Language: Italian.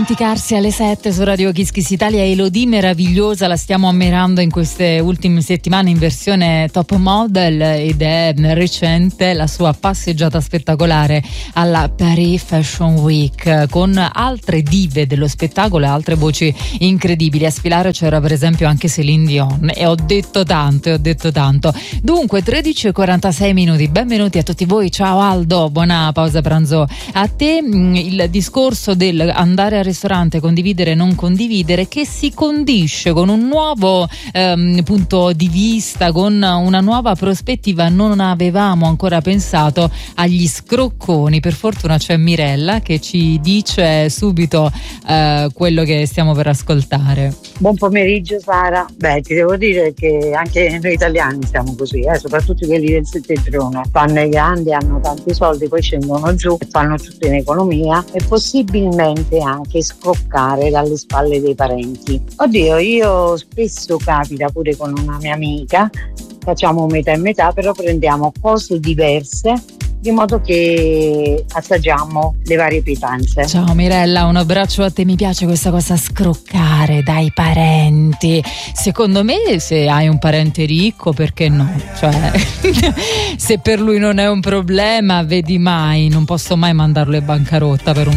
dimenticarsi alle 7 su Radio Kiss Kiss Italia. Elodie meravigliosa, la stiamo ammirando in queste ultime settimane in versione top model ed è recente la sua passeggiata spettacolare alla Paris Fashion Week con altre dive dello spettacolo e altre voci incredibili. A sfilare c'era per esempio anche Céline Dion e ho detto tanto. Dunque 13:46 minuti, benvenuti a tutti voi. Ciao Aldo, buona pausa pranzo a te. Il discorso del andare al ristorante, condividere, non condividere, che si condisce con un nuovo punto di vista, con una nuova prospettiva. Non avevamo ancora pensato agli scrocconi. Per fortuna c'è Mirella che ci dice subito quello che stiamo per ascoltare. Buon pomeriggio Sara. Ti devo dire che anche noi italiani siamo così, soprattutto quelli del settentrione. Fanno i grandi, hanno tanti soldi, poi scendono giù, fanno tutto in economia e possibilmente anche scroccare dalle spalle dei parenti. Oddio, io spesso capita pure con una mia amica, facciamo metà e metà, però prendiamo cose diverse di modo che assaggiamo le varie pietanze. Ciao Mirella, un abbraccio a te. Mi piace questa cosa, scroccare dai parenti. Secondo me, se hai un parente ricco, perché no? Cioè, se per lui non è un problema, vedi mai, non posso mai mandarlo in bancarotta per un